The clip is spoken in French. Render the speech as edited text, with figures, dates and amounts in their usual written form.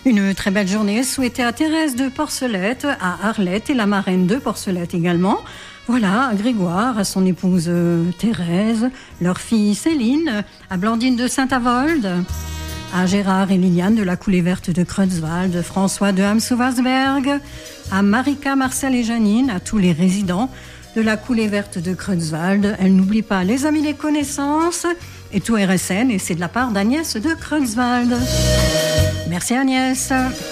Une très belle journée souhaitée à Thérèse de Porcelette, à Arlette et la marraine de Porcelette également. Voilà, à Grégoire, à son épouse Thérèse, leur fille Céline, à Blandine de Saint-Avold, à Gérard et Liliane de la Coulée Verte de Creutzwald, François de Hamsouversberg, à Marika, Marcel et Janine, à tous les résidents de la Coulée Verte de Creutzwald. Elle n'oublie pas les amis, les connaissances et tout RSN, et c'est de la part d'Agnès de Creutzwald. Merci Agnès.